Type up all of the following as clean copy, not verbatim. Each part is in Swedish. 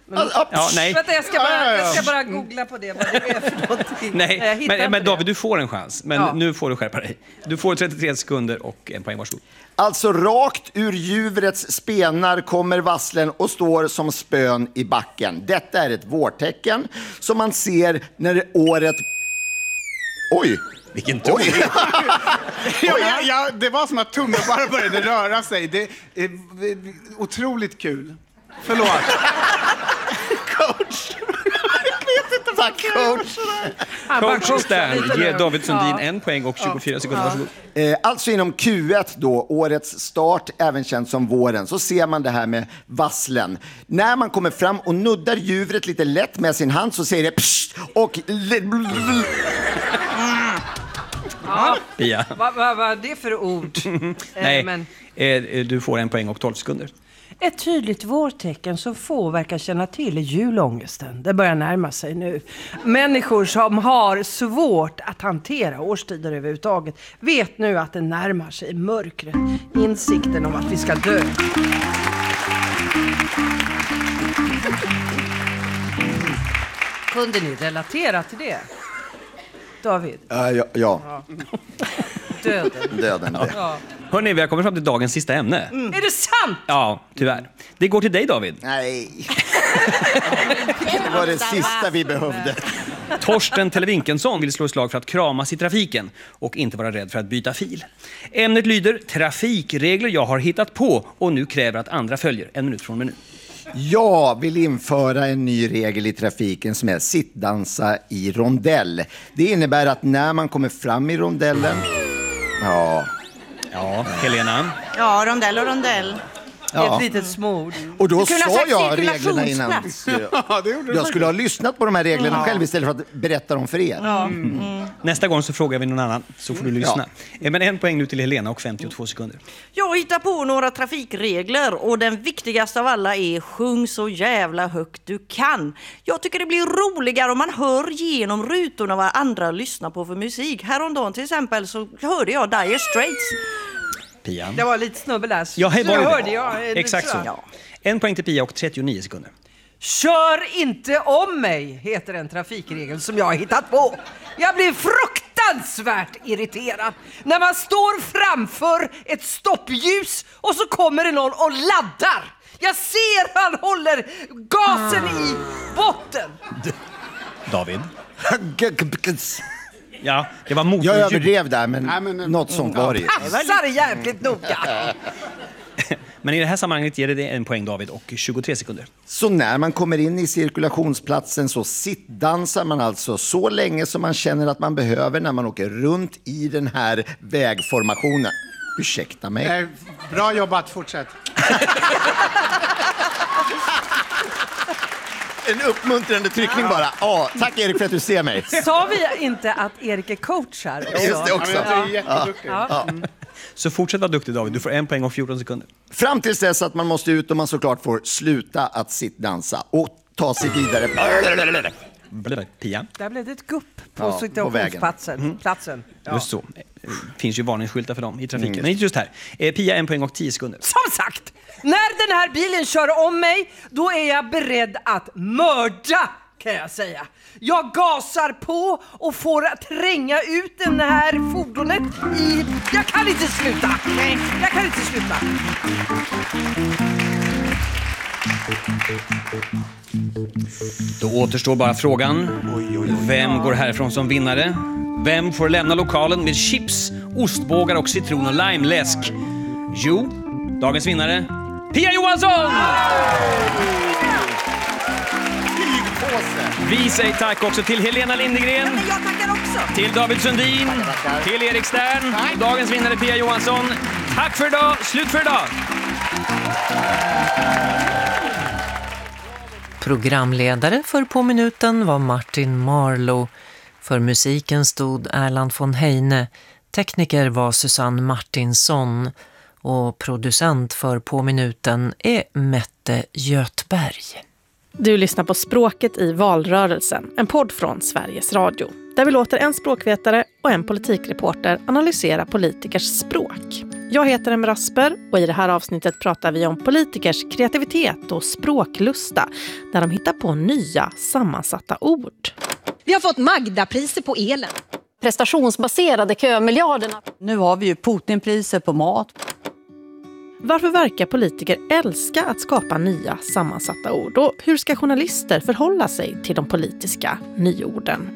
Nej. Vänta, jag ska bara googla på det, vad det är för någonting. Nej, men David, du får en chans. Men nu får du skärpa dig. Du får 33 sekunder och en poäng, varsågod. Alltså rakt ur djurets spenar kommer vasslen och står som spön i backen. Detta är ett vårtecken som man ser när året... Oj! Vilken ton! Det var som att tungan bara började röra sig. Det är otroligt kul. Förlåt. Coach! Tack, coach! Coach Stern ger David Sundin en poäng och 24 sekunder, varsågod. Alltså inom Q1 då, årets start, även känt som våren, så ser man det här med vasslen. När man kommer fram och nuddar djuret lite lätt med sin hand så säger det pssst och... Pia. Vad är det för ord? Nej, du får en poäng och 12 sekunder. Ett tydligt vårtecken som få verkar känna till är julångesten. Det börjar närma sig nu. Människor som har svårt att hantera årstider överhuvudtaget vet nu att det närmar sig mörkret. Insikten om att vi ska dö. Kunde ni relatera till det? David? Ja. Döden. Ja. Hörrni, vi har kommit fram till dagens sista ämne. Är det sant? Ja, tyvärr. Det går till dig, David. Nej. Det var det sista vi behövde. Torsten Televinkensson vill slå ett slag för att kramas i trafiken och inte vara rädd för att byta fil. Ämnet lyder trafikregler jag har hittat på och nu kräver att andra följer. 1 minut från och med nu. Jag vill införa en ny regel i trafiken som är sittdansa i rondell. Det innebär att när man kommer fram i rondellen... Ja, Helena. Ja, rondell och rondell. Ja. Ett litet smord. Och då kunde ha sa sagt jag reglerna innan. Jag skulle ha lyssnat på de här reglerna själv istället för att berätta dem för er. Nästa gång så frågar vi någon annan så får du lyssna. Men en poäng nu till Helena och 52 sekunder. Jag hittar på några trafikregler och den viktigaste av alla är sjung så jävla högt du kan. Jag tycker det blir roligare om man hör genom rutorna vad andra lyssnar på för musik. Häromdagen till exempel så hörde jag Dire Straits. Pia. Det var lite snubbel där. Ja, hej, var det? Hörde jag. Exakt så. Ja. En poäng till Pia och 39 sekunder. Kör inte om mig, heter en trafikregel som jag har hittat på. Jag blir fruktansvärt irriterad när man står framför ett stoppljus och så kommer det någon och laddar. Jag ser han håller gasen i botten. David. Ja, det var motorljud. Jag överdrev där, men något sånt var det ju. Passar jävligt noga. Men i det här sammanhanget ger det en poäng, David, och 23 sekunder. Så när man kommer in i cirkulationsplatsen så sittdansar man alltså så länge som man känner att man behöver när man åker runt i den här vägformationen. Ursäkta mig. Bra jobbat, fortsätt. En uppmuntrande tryckning bara. Tack Erik för att du ser mig. Sa vi inte att Erik är coach här? Just det också. Ja, men jag är jätteduktig. Så fortsätt vara duktig, David. Du får en poäng och 14 sekunder. Fram tills dess att man måste ut och man såklart får sluta att sittdansa och ta sig vidare. Pia. Där blev det ett gupp på situationsplatsen. Ja. Just så. Finns ju varningsskyltar för dem i trafiken. Men inte just här. Pia, en poäng och 10 sekunder. Som sagt, när den här bilen kör om mig, då är jag beredd att mörda, kan jag säga. Jag gasar på och får tränga ut den här fordonet i... Jag kan inte sluta. Nej, jag kan inte sluta. Då återstår bara frågan. Vem går härifrån som vinnare? Vem får lämna lokalen med chips, ostbågar och citron- och limeläsk? Jo, dagens vinnare, Pia Johansson! Vi säger tack också till Helena Lindegren. Men jag tackar också. Till David Sundin. Till Erik Stern. Dagens vinnare Pia Johansson. Tack för idag. Slut för idag. Programledare för På minuten var Martin Marlow. För musiken stod Erland von Heine. Tekniker var Susanne Martinsson. Och producent för På minuten är Mette Götberg. Du lyssnar på Språket i valrörelsen, en podd från Sveriges Radio. Där vi låter en språkvetare och en politikreporter analysera politikers språk. Jag heter Emma Rasper och i det här avsnittet pratar vi om politikers kreativitet och språklusta där de hittar på nya sammansatta ord. Vi har fått Magda-priser på elen. Prestationsbaserade kömiljarderna. Nu har vi ju Putin-priser på mat. Varför verkar politiker älska att skapa nya sammansatta ord? Och hur ska journalister förhålla sig till de politiska nyorden?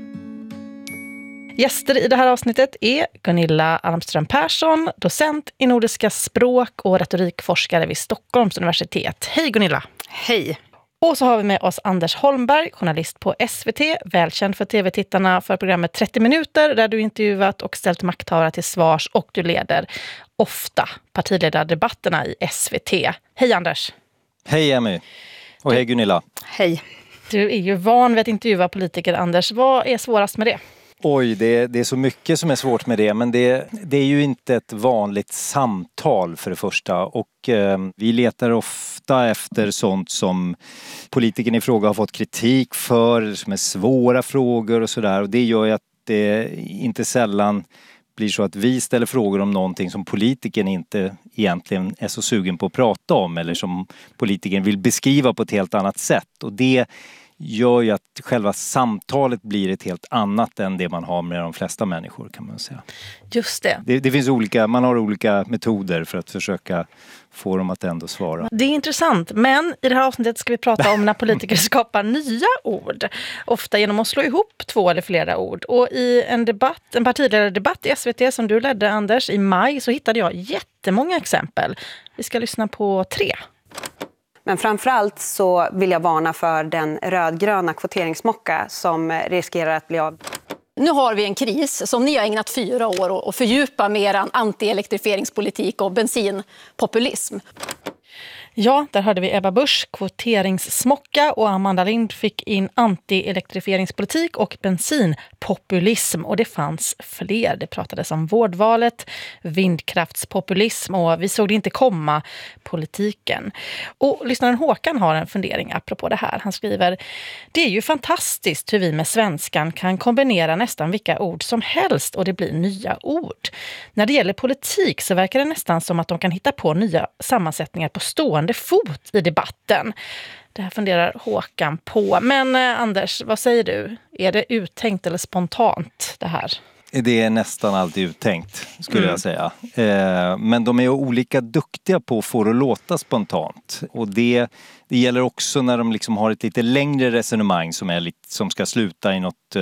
Gäster i det här avsnittet är Gunilla Almström Persson, docent i nordiska språk och retorikforskare vid Stockholms universitet. Hej Gunilla! Hej! Och så har vi med oss Anders Holmberg, journalist på SVT, välkänd för tv-tittarna för programmet 30 minuter där du intervjuat och ställt makthavare till svars och du leder ofta partiledardebatterna i SVT. Hej Anders! Hej Emmy! Och hej Gunilla! Hej! Du är ju van vid att intervjua politiker, Anders. Vad är svårast med det? Oj, det är så mycket som är svårt med det, men det är ju inte ett vanligt samtal för det första och vi letar ofta efter sånt som politikern i fråga har fått kritik för, som är svåra frågor och sådär, och det gör ju att det inte sällan blir så att vi ställer frågor om någonting som politikern inte egentligen är så sugen på att prata om eller som politikern vill beskriva på ett helt annat sätt, och det gör ju att själva samtalet blir ett helt annat än det man har med de flesta människor, kan man säga. Just det. Det finns man har olika metoder för att försöka få dem att ändå svara. Det är intressant, men i det här avsnittet ska vi prata om när politiker skapar nya ord. Ofta genom att slå ihop 2 eller flera ord. Och i en partiledardebatt i SVT som du ledde, Anders, i maj så hittade jag jättemånga exempel. Vi ska lyssna på 3. Men framförallt så vill jag varna för den rödgröna kvoteringsmocka som riskerar att bli av. Nu har vi en kris som ni har ägnat 4 år att fördjupa med er anti-elektrifieringspolitik och bensinpopulism. Ja, där hörde vi Ebba Busch kvoteringssmocka och Amanda Lind fick in anti-elektrifieringspolitik och bensinpopulism. Och det fanns fler. Det pratades om vårdvalet, vindkraftspopulism och vi såg det inte komma politiken. Och lyssnaren Håkan har en fundering apropå det här. Han skriver: det är ju fantastiskt hur vi med svenskan kan kombinera nästan vilka ord som helst och det blir nya ord. När det gäller politik så verkar det nästan som att de kan hitta på nya sammansättningar på stående fot i debatten. Det här funderar Håkan på. Men Anders, vad säger du? Är det uttänkt eller spontant det här? Det är nästan alltid uttänkt, skulle jag säga. Men de är olika duktiga på att få det att låta spontant. Och det gäller också när de liksom har ett lite längre resonemang som ska sluta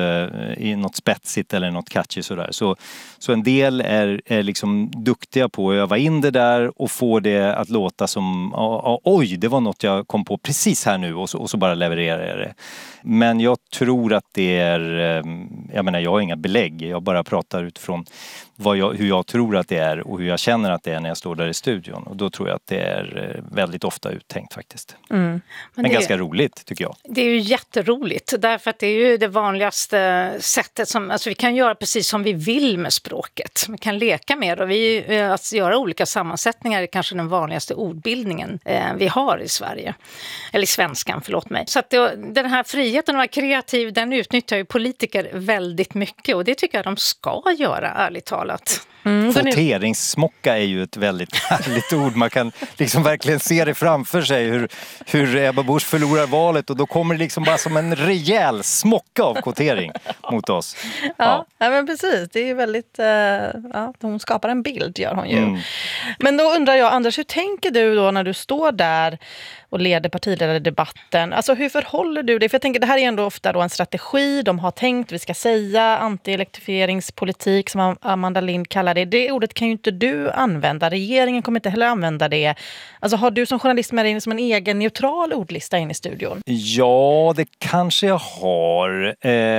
i något spetsigt eller något catchy sådär. Så en del är liksom duktiga på att öva in det där och få det att låta som oj, det var något jag kom på precis här nu och så bara levererar jag det. Men jag tror att det är, jag har inga belägg, jag bara pratar utifrån hur jag tror att det är och hur jag känner att det är när jag står där i studion. Och då tror jag att det är väldigt ofta uttänkt faktiskt. Men ganska roligt tycker jag. Det är ju jätteroligt därför att det är ju det vanligaste sättet som, alltså vi kan göra precis som vi vill med språket. Vi kan leka med det och att göra olika sammansättningar är kanske den vanligaste ordbildningen vi har i Sverige. Eller i svenskan, förlåt mig. Så att den här friheten att vara kreativ, den utnyttjar ju politiker väldigt mycket och det tycker jag de ska göra, ärligt talat. Kvoteringssmocka är ju ett väldigt härligt ord. Man kan liksom verkligen se det framför sig hur Ebba Busch förlorar valet och då kommer det liksom bara som en rejäl smocka av kvotering mot oss. Ja, men precis. Det är ju väldigt, hon skapar en bild, gör hon ju. Men då undrar jag, Anders, hur tänker du då när du står där och leder partiledardebatten? Alltså hur förhåller du dig? För jag tänker, det här är ändå ofta då en strategi. De har tänkt, vi ska säga anti-elektrifieringspolitik som Amanda Lind kallar det. Det ordet kan ju inte du använda. Regeringen kommer inte heller använda det. Alltså har du som journalist med dig som en egen neutral ordlista in i studion? Ja, det kanske jag har.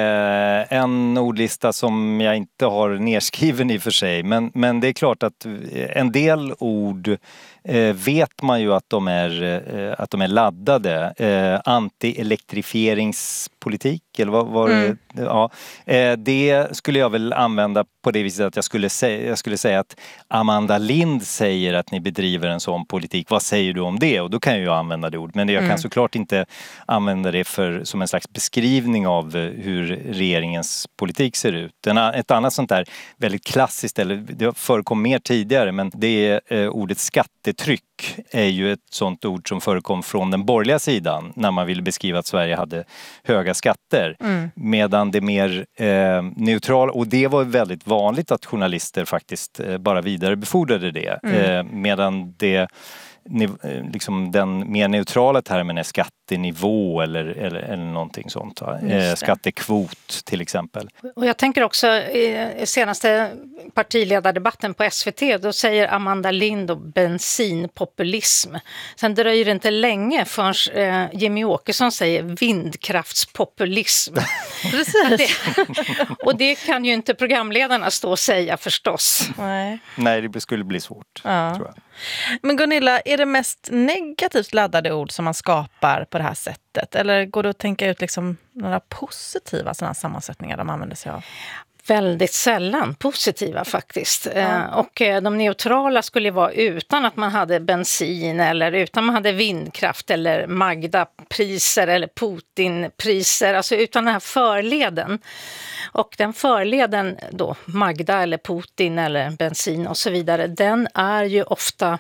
En ordlista som jag inte har nedskriven i och för sig. Men det är klart att en del ord vet man ju att de är laddade. Anti-elektrifierings politik eller vad var det? Ja, det skulle jag väl använda på det viset att jag skulle säga att Amanda Lind säger att ni bedriver en sån politik. Vad säger du om det? Och då kan jag använda det ord. Men jag kan såklart inte använda det som en slags beskrivning av hur regeringens politik ser ut. Ett annat sånt där väldigt klassiskt, eller det förekom mer tidigare, men det är ordet skattetryck är ju ett sånt ord som förekom från den borgerliga sidan när man ville beskriva att Sverige hade höga skatter. Medan det mer neutrala, och det var väldigt vanligt att journalister faktiskt bara vidarebefordrade det. Medan det liksom den mer neutrala termen är skattenivå eller någonting sånt. Skattekvot till exempel. Och jag tänker också i senaste partiledardebatten på SVT, då säger Amanda Lind och bensinpopulism. Sen dröjer det inte länge förrän Jimmy Åkesson säger vindkraftspopulism. Precis. Och det kan ju inte programledarna stå och säga förstås. Nej, det skulle bli svårt, tror jag. Men Gunilla, är det mest negativt laddade ord som man skapar på det här sättet? Eller går det att tänka ut liksom några positiva sådana sammansättningar de använder sig av? Väldigt sällan positiva faktiskt. Och de neutrala skulle vara utan att man hade bensin eller utan man hade vindkraft eller Magda-priser eller Putin-priser. Alltså utan den här förleden. Och den förleden då, Magda eller Putin eller bensin och så vidare, den är ju ofta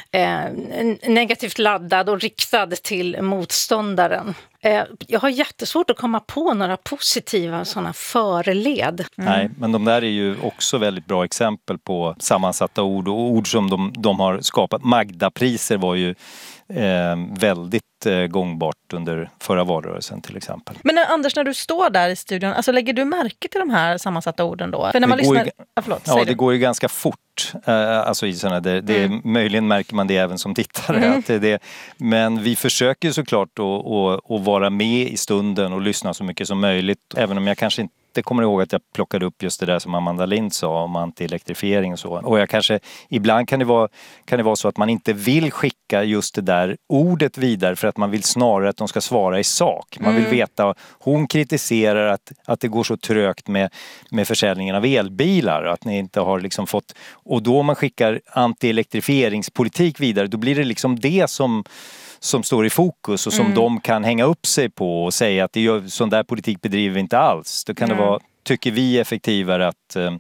negativt laddad och riktad till motståndaren. Jag har jättesvårt att komma på några positiva sådana förled. Nej, men de där är ju också väldigt bra exempel på sammansatta ord och ord som de har skapat. Magda-priser var ju väldigt gångbart under förra valrörelsen till exempel. Men Anders, när du står där i studion, alltså lägger du märke till de här sammansatta orden då? För när man lyssnar... det går ju ganska fort. Alltså i sådana där, möjligen märker man det även som tittare. Att men vi försöker såklart att vara med i stunden och lyssna så mycket som möjligt. Även om jag kanske inte kommer ihåg att jag plockade upp just det där som Amanda Lind sa om antielektrifiering och så. Och jag kanske, ibland kan det vara så att man inte vill skicka just det där ordet vidare för att man vill snarare att de ska svara i sak. Man vill veta, hon kritiserar att det går så trögt med försäljningen av elbilar, att ni inte har liksom fått, och då man skickar antielektrifieringspolitik vidare, då blir det liksom det som står i fokus och som de kan hänga upp sig på och säga att sån där politik bedriver vi inte alls. Då kan det vara, tycker vi, effektivare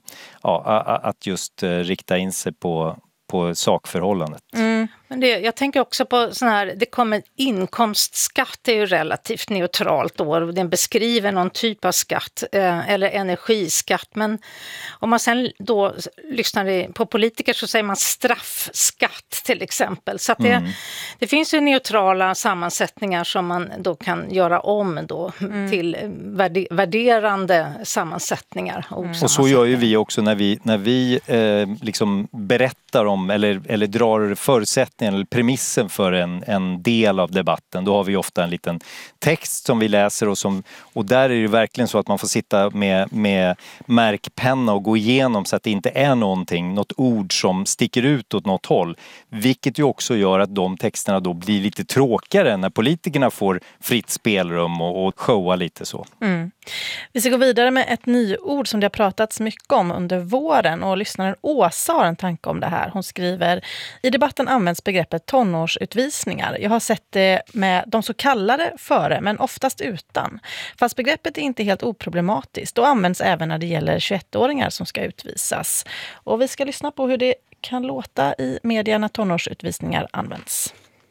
att just rikta in sig på sakförhållandet. Men jag tänker också på sån här, det kommer inkomstskatt är ju relativt neutralt då, och den beskriver någon typ av skatt eller energiskatt, men om man sen då lyssnar på politiker så säger man straffskatt till exempel, så att det finns ju neutrala sammansättningar som man då kan göra om då till värderande sammansättningar. Och så gör ju vi också när vi liksom berättar om eller drar förutsättningar eller premissen för en del av debatten. Då har vi ofta en liten text som vi läser och där är det verkligen så att man får sitta med märkpenna och gå igenom så att det inte är något ord som sticker ut åt något håll. Vilket ju också gör att de texterna då blir lite tråkigare när politikerna får fritt spelrum och showa lite så. Vi ska gå vidare med ett nyord som det har pratats mycket om under våren, och lyssnaren Åsa har en tanke om det här. Hon skriver: i debatten används begreppet tonårsutvisningar. Jag har sett det med de så kallade före, men oftast utan. Fast begreppet är inte helt oproblematiskt och används även när det gäller 21-åringar som ska utvisas. Och vi ska lyssna på hur det kan låta i media när tonårsutvisningar används.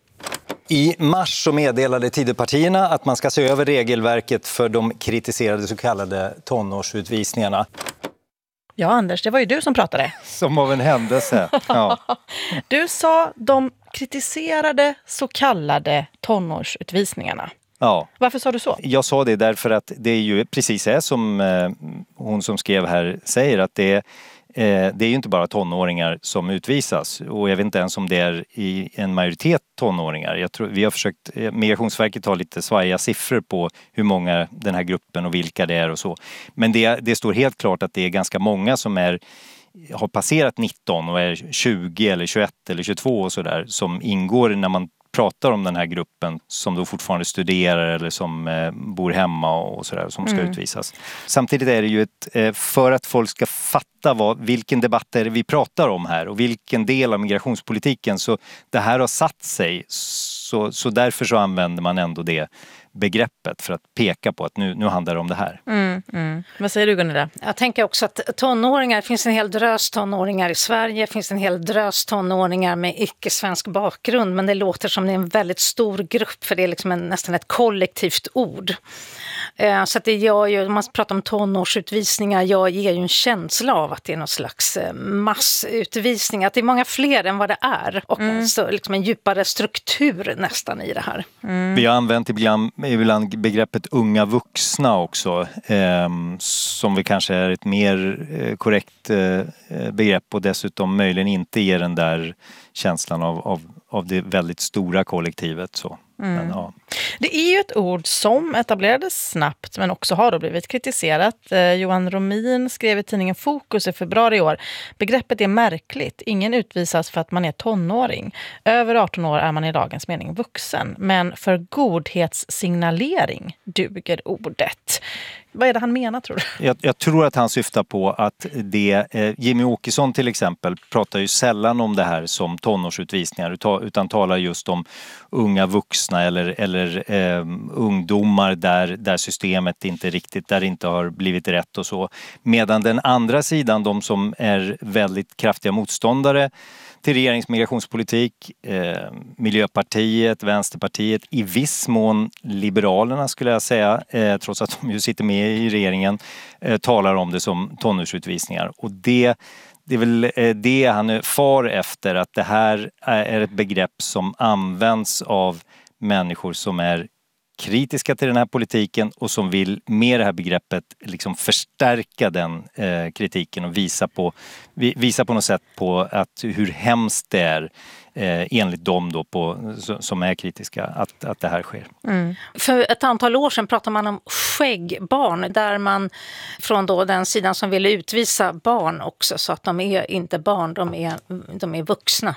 I mars så meddelade Tidöpartierna att man ska se över regelverket för de kritiserade så kallade tonårsutvisningarna. Ja, Anders, det var ju du som pratade. Som av en händelse, ja. Du sa de kritiserade så kallade tonårsutvisningarna. Ja. Varför sa du så? Jag sa det därför att det är ju precis som hon som skrev här säger, att det är ju inte bara tonåringar som utvisas, och jag vet inte ens om det är i en majoritet tonåringar. Jag tror vi har försökt, Migrationsverket har lite svajiga siffror på hur många den här gruppen och vilka det är och så. Men det står helt klart att det är ganska många som har passerat 19 och är 20 eller 21 eller 22 och sådär, som ingår när man pratar om den här gruppen som då fortfarande studerar eller som bor hemma och sådär, som ska utvisas. Samtidigt är det ju för att folk ska fatta vilken debatt är det vi pratar om här och vilken del av migrationspolitiken, så det här har satt sig, så därför så använder man ändå det begreppet för att peka på att nu handlar det om det här. Vad säger du, Gunilla? Jag tänker också att tonåringar, det finns en hel drös tonåringar i Sverige, det finns en hel drös tonåringar med icke-svensk bakgrund, men det låter som det är en väldigt stor grupp, för det är liksom nästan ett kollektivt ord. Så att det gör ju, om man pratar om tonårsutvisningar, ger ju en känsla av att det är någon slags massutvisning, att det är många fler än vad det är, och så liksom en djupare struktur nästan i det här. Vi har använt ibland begreppet unga vuxna också, som vi kanske är ett mer korrekt begrepp, och dessutom möjligen inte ger den där känslan av det väldigt stora kollektivet. Så. Men, ja. Det är ju ett ord som etablerades snabbt men också har då blivit kritiserat. Johan Romin skrev i tidningen Fokus i februari i år: begreppet är märkligt. Ingen utvisas för att man är tonåring. Över 18 år är man i lagens mening vuxen. Men för godhetssignalering duger ordet. Vad är det han menar, tror du? Jag tror att han syftar på att Jimmy Åkesson till exempel pratar ju sällan om det här som tonårsutvisningar, utan talar just om unga vuxna eller ungdomar där systemet inte riktigt, där det inte har blivit rätt och så. Medan den andra sidan, de som är väldigt kraftiga motståndare till regerings migrationspolitik, Miljöpartiet, Vänsterpartiet, i viss mån Liberalerna skulle jag säga, trots att de ju sitter med i regeringen, talar om det som tonårsutvisningar. Och det är väl det han är far efter, att det här är ett begrepp som används av människor som är kritiska till den här politiken och som vill med det här begreppet liksom förstärka den kritiken och visa på något sätt på att hur hemskt det är enligt dem då som är kritiska att det här sker. För ett antal år sedan pratade man om skäggbarn, där man från då den sidan som ville utvisa barn också, så att de är inte barn, de är vuxna.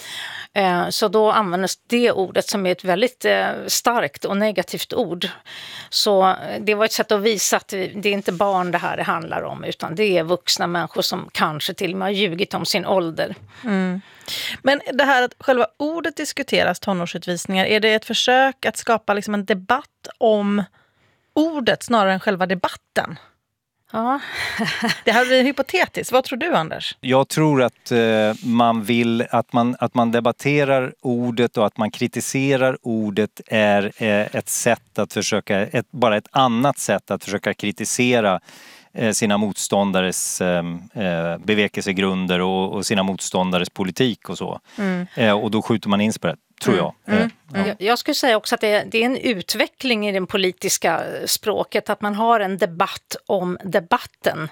Så då användes det ordet som är ett väldigt starkt och negativt ord. Så det var ett sätt att visa att det är inte barn det här handlar om, utan det är vuxna människor som kanske till och med har ljugit om sin ålder. Men det här att själva ordet diskuteras, tonårsutvisningar, är det ett försök att skapa liksom en debatt om ordet snarare än själva debatten? Ja. Det här blir hypotetiskt. Vad tror du, Anders? Jag tror att man vill att man debatterar ordet och att man kritiserar ordet är ett sätt att försöka, bara ett annat sätt att försöka kritisera sina motståndares bevekelsegrunder och sina motståndares politik och så. Och då skjuter man in sig på det, tror jag. Jag skulle säga också att det är en utveckling i det politiska språket, att man har en debatt om debatten.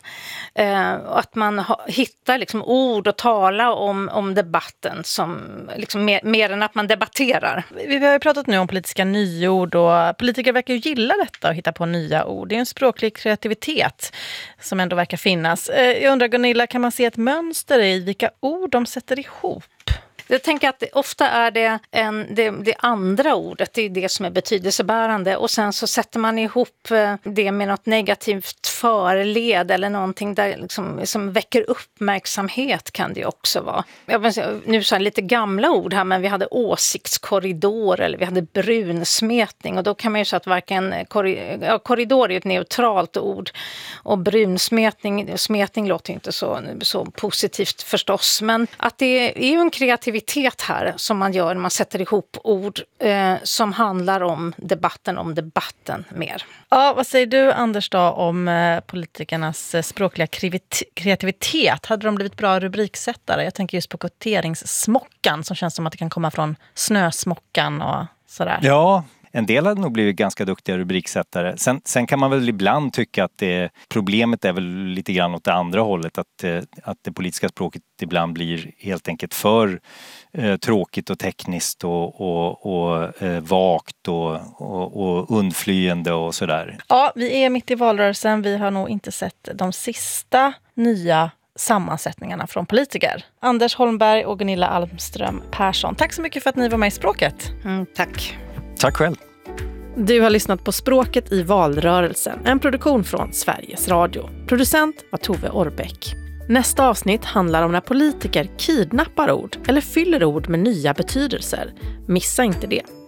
Att man hittar liksom ord och tala om debatten som liksom mer än att man debatterar. Vi har ju pratat nu om politiska nyord, och politiker verkar ju gilla detta och hitta på nya ord. Det är en språklig kreativitet som ändå verkar finnas. Jag undrar, Gunilla, kan man se ett mönster i vilka ord de sätter ihop? Jag tänker att ofta är det andra ordet, det är det som är betydelsebärande, och sen så sätter man ihop det med något negativt förled eller någonting där liksom, som väcker uppmärksamhet, kan det också vara. Nu så här lite gamla ord här, men vi hade åsiktskorridor eller vi hade brunsmetning, och då kan man ju säga att varken korridor är ett neutralt ord, och brunsmetning låter ju inte så positivt förstås, men att det är ju en kreativitet här som man gör när man sätter ihop ord som handlar om debatten mer. Ja, vad säger du, Anders, då, om politikernas språkliga kreativitet? Hade de blivit bra rubriksättare? Jag tänker just på kvoteringssmockan, som känns som att det kan komma från snösmockan och sådär. Ja, en del hade nog blivit ganska duktiga rubriksättare. Sen kan man väl ibland tycka att problemet är väl lite grann åt det andra hållet. Att det politiska språket ibland blir helt enkelt för tråkigt och tekniskt och vagt och undflyende och sådär. Ja, vi är mitt i valrörelsen. Vi har nog inte sett de sista nya sammansättningarna från politiker. Anders Holmberg och Gunilla Almström Persson, tack så mycket för att ni var med i Språket. Tack. Tack själv. Du har lyssnat på Språket i valrörelsen, en produktion från Sveriges Radio. Producent var Tove Orbeck. Nästa avsnitt handlar om när politiker kidnappar ord eller fyller ord med nya betydelser. Missa inte det.